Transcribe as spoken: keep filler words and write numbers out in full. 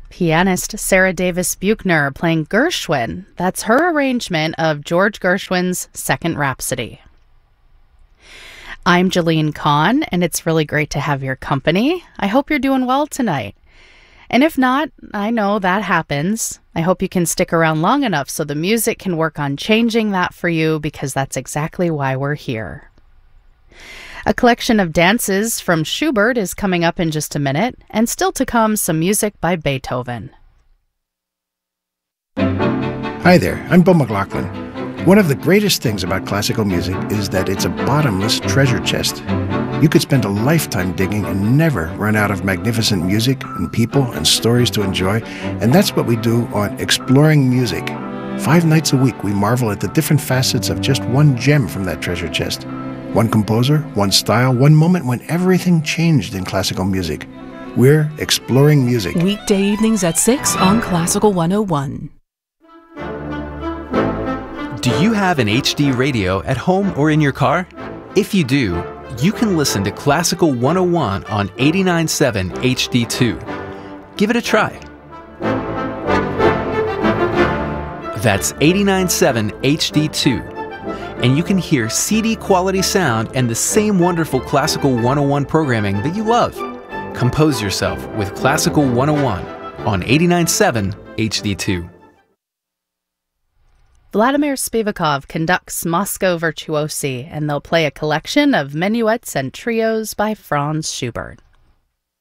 Pianist Sarah Davis Buchner playing Gershwin. That's her arrangement of George Gershwin's Second Rhapsody. I'm Jeline Kahn, and it's really great to have your company. I hope you're doing well tonight. And if not, I know that happens. I hope you can stick around long enough so the music can work on changing that for you, because that's exactly why we're here. A collection of dances from Schubert is coming up in just a minute, and still to come, some music by Beethoven. Hi there, I'm Bo McLaughlin. One of the greatest things about classical music is that it's a bottomless treasure chest. You could spend a lifetime digging and never run out of magnificent music and people and stories to enjoy, and that's what we do on Exploring Music. Five nights a week, we marvel at the different facets of just one gem from that treasure chest. One composer, one style, one moment when everything changed in classical music. We're Exploring Music. Weekday evenings at six on Classical one oh one. Do you have an H D radio at home or in your car? If you do, you can listen to Classical one oh one on eighty-nine point seven H D two. Give it a try. That's eighty-nine point seven H D two. And you can hear C D quality sound and the same wonderful Classical one oh one programming that you love. Compose yourself with Classical one oh one on eighty-nine point seven H D two. Vladimir Spivakov conducts Moscow Virtuosi, and they'll play a collection of minuets and trios by Franz Schubert.